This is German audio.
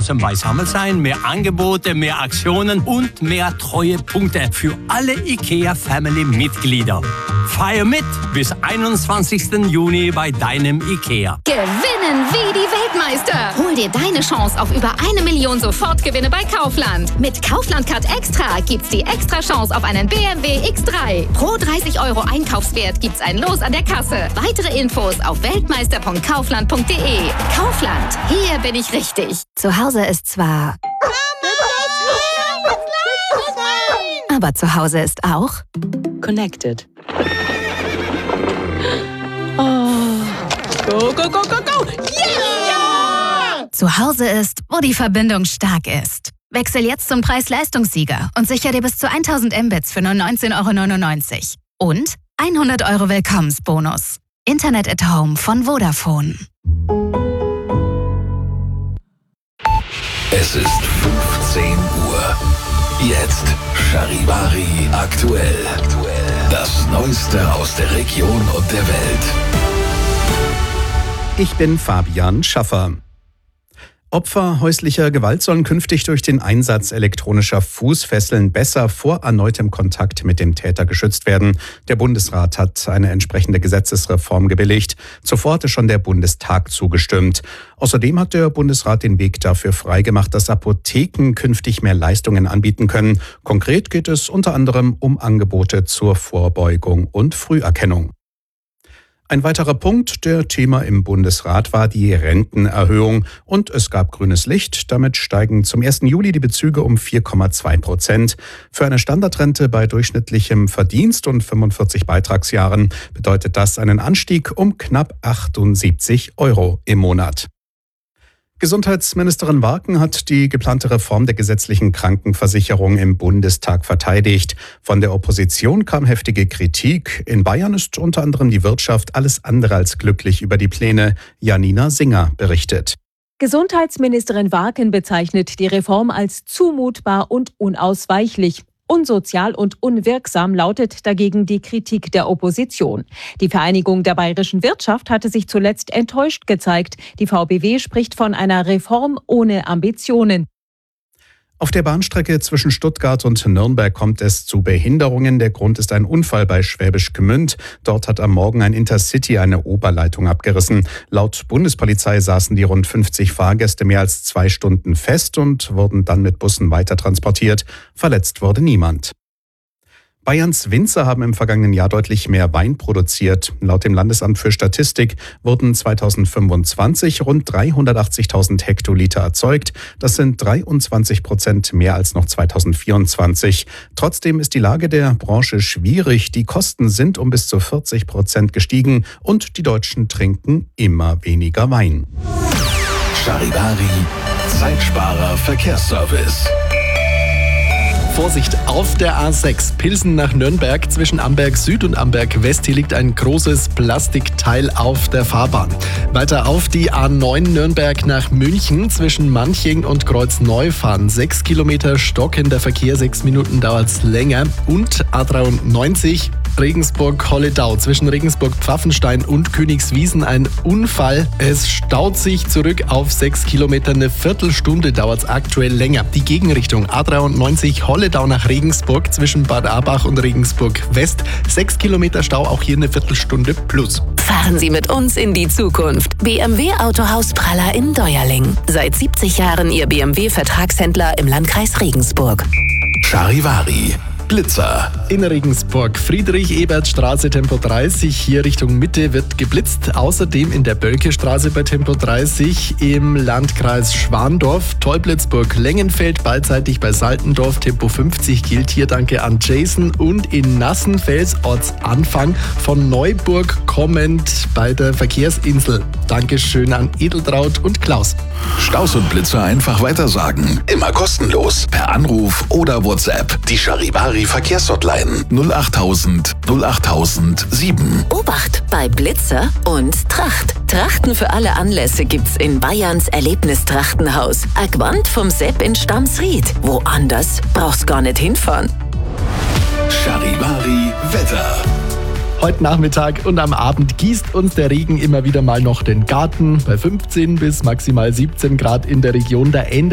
Chancen bei Sammelsein, mehr Angebote, mehr Aktionen und mehr Treuepunkte für alle IKEA-Family-Mitglieder. Feier mit bis 21. Juni bei deinem IKEA. Gewinnen wie die Weltmeister. Hol dir deine Chance auf über 1 Million Sofortgewinne bei Kaufland. Mit Kaufland Card Extra gibt's die extra Chance auf einen BMW X3. Pro 30 € Einkaufswert gibt's ein Los an der Kasse. Weitere Infos auf weltmeister.kaufland.de. Kaufland, hier bin ich richtig. Zu Hause ist zwar... Aber zu Hause ist auch... Connected. Oh. Go, go, go, go, go! Yeah! Zu Hause ist, wo die Verbindung stark ist. Wechsel jetzt zum Preis-Leistungssieger und sicher dir bis zu 1000 Mbits für nur 19,99 € und 100 € Willkommensbonus. Internet at Home von Vodafone. Es ist 15 Uhr. Jetzt Charivari aktuell. Das Neueste aus der Region und der Welt. Ich bin Fabian Schaffer. Opfer häuslicher Gewalt sollen künftig durch den Einsatz elektronischer Fußfesseln besser vor erneutem Kontakt mit dem Täter geschützt werden. Der Bundesrat hat eine entsprechende Gesetzesreform gebilligt. Zuvor hatte schon der Bundestag zugestimmt. Außerdem hat der Bundesrat den Weg dafür freigemacht, dass Apotheken künftig mehr Leistungen anbieten können. Konkret geht es unter anderem um Angebote zur Vorbeugung und Früherkennung. Ein weiterer Punkt, der Thema im Bundesrat, war die Rentenerhöhung. Und es gab grünes Licht. Damit steigen zum 1. Juli die Bezüge um 4,2%. Für eine Standardrente bei durchschnittlichem Verdienst und 45 Beitragsjahren bedeutet das einen Anstieg um knapp 78 € im Monat. Gesundheitsministerin Warken hat die geplante Reform der gesetzlichen Krankenversicherung im Bundestag verteidigt. Von der Opposition kam heftige Kritik. In Bayern ist unter anderem die Wirtschaft alles andere als glücklich über die Pläne. Janina Singer berichtet. Gesundheitsministerin Warken bezeichnet die Reform als zumutbar und unausweichlich. Unsozial und unwirksam lautet dagegen die Kritik der Opposition. Die Vereinigung der bayerischen Wirtschaft hatte sich zuletzt enttäuscht gezeigt. Die VBW spricht von einer Reform ohne Ambitionen. Auf der Bahnstrecke zwischen Stuttgart und Nürnberg kommt es zu Behinderungen. Der Grund ist ein Unfall bei Schwäbisch Gmünd. Dort hat am Morgen ein Intercity eine Oberleitung abgerissen. Laut Bundespolizei saßen die rund 50 Fahrgäste mehr als 2 Stunden fest und wurden dann mit Bussen weitertransportiert. Verletzt wurde niemand. Bayerns Winzer haben im vergangenen Jahr deutlich mehr Wein produziert. Laut dem Landesamt für Statistik wurden 2025 rund 380.000 Hektoliter erzeugt. Das sind 23% mehr als noch 2024. Trotzdem ist die Lage der Branche schwierig. Die Kosten sind um bis zu 40% gestiegen und die Deutschen trinken immer weniger Wein. Charivari, Zeitsparer Verkehrsservice. Vorsicht, auf der A6 Pilsen nach Nürnberg zwischen Amberg Süd und Amberg West. Hier liegt ein großes Plastikteil auf der Fahrbahn. Weiter auf die A9 Nürnberg nach München zwischen Manching und Kreuzneufahren. 6 Kilometer stockender Verkehr, 6 Minuten dauert's länger. Und A93 Regensburg-Holledau zwischen Regensburg-Pfaffenstein und Königswiesen ein Unfall. Es staut sich zurück auf 6 Kilometer. Eine Viertelstunde dauert's aktuell länger. Die Gegenrichtung A93 Holledau nach Regensburg zwischen Bad Aabach und Regensburg West. 6 Kilometer Stau, auch hier eine Viertelstunde plus. Fahren Sie mit uns in die Zukunft. BMW Autohaus Praller in Deuerling. Seit 70 Jahren Ihr BMW-Vertragshändler im Landkreis Regensburg. Charivari, Blitzer. In Regensburg, Friedrich-Ebert-Straße, Tempo 30, hier Richtung Mitte wird geblitzt. Außerdem in der Bölke-Straße bei Tempo 30 im Landkreis Schwandorf, Teublitzburg-Lengenfeld, beidseitig bei Saltendorf, Tempo 50 gilt hier. Danke an Jason. Und in Nassenfels, Ortsanfang von Neuburg kommend bei der Verkehrsinsel. Dankeschön an Edeltraut und Klaus. Staus und Blitzer einfach weitersagen. Immer kostenlos. Per Anruf oder WhatsApp. Die Charivari Verkehrshotline 08000 08007. Obacht bei Blitzer und Tracht. Trachten für alle Anlässe gibt's in Bayerns Erlebnistrachtenhaus. Agwand vom Sepp in Stamsried. Woanders brauchst gar nicht hinfahren. Charivari Wetter. Heute Nachmittag und am Abend gießt uns der Regen immer wieder mal noch den Garten. Bei 15 bis maximal 17 Grad in der Region. Da ändert